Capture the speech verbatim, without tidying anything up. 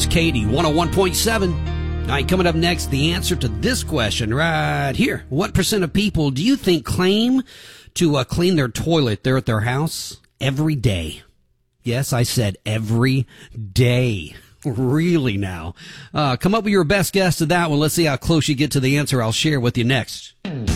It's Katie, one oh one point seven. All right, coming up next, the answer to this question right here. What percent of people do you think claim to uh, clean their toilet there at their house every day? Yes, I said every day. Really now. Uh, come up with your best guess to that one. Let's see how close you get to the answer I'll share with you next.